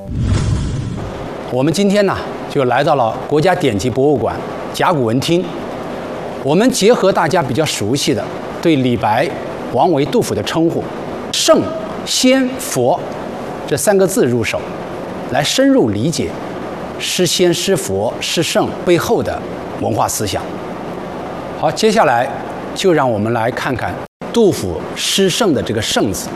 我们今天呢，就来到了国家典籍博物馆甲骨文厅。我们结合大家比较熟悉的对李白、王维、杜甫的称呼“圣、先、佛”这3个字入手，来深入理解诗仙、诗佛、诗圣背后的文化思想。好，接下来就让我们来看看杜甫诗圣的这个“圣”字。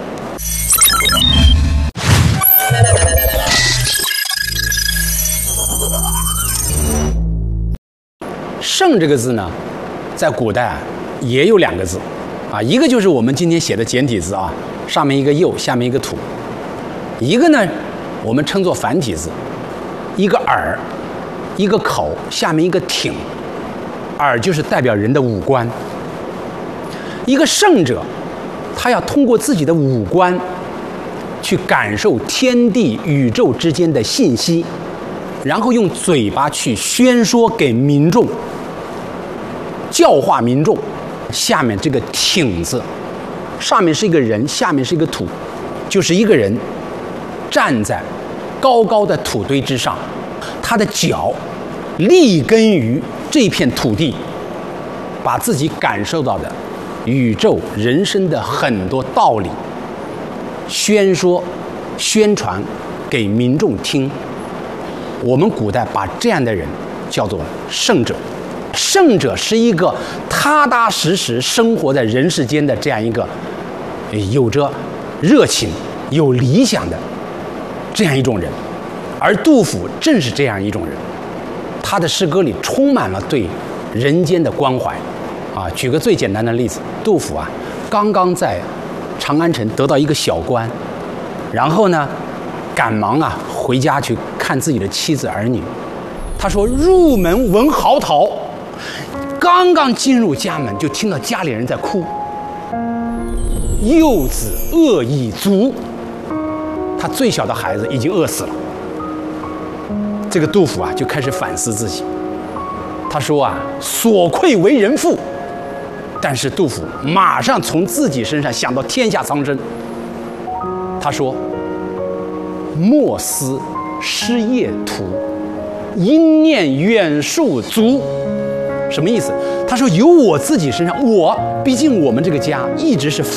圣这个字呢，在古代啊也有2个字，一个就是我们今天写的简体字啊，上面一个右，下面一个土；一个呢，我们称作繁体字，一个耳，一个口，下面一个挺。耳就是代表人的五官。一个圣者，他要通过自己的五官去感受天地宇宙之间的信息，然后用嘴巴去宣说给民众，教化民众。下面这个挺字，上面是一个人，下面是一个土，就是一个人站在高高的土堆之上，他的脚立根于这片土地，把自己感受到的宇宙人生的很多道理宣说宣传给民众听。我们古代把这样的人叫做圣者。圣者是一个踏踏实实生活在人世间的这样一个有着热情有理想的这样一种人，而杜甫正是这样一种人。他的诗歌里充满了对人间的关怀举个最简单的例子，杜甫刚刚在长安城得到一个小官，然后呢赶忙回家去看自己的妻子儿女。他说入门闻嚎啕，刚刚进入家门就听到家里人在哭，幼子饿已卒，他最小的孩子已经饿死了。这个杜甫就开始反思自己，他说所愧为人父。但是杜甫马上从自己身上想到天下苍生，他说莫思失业途，因念远戍卒。什么意思？他说由我自己身上，毕竟我们这个家一直是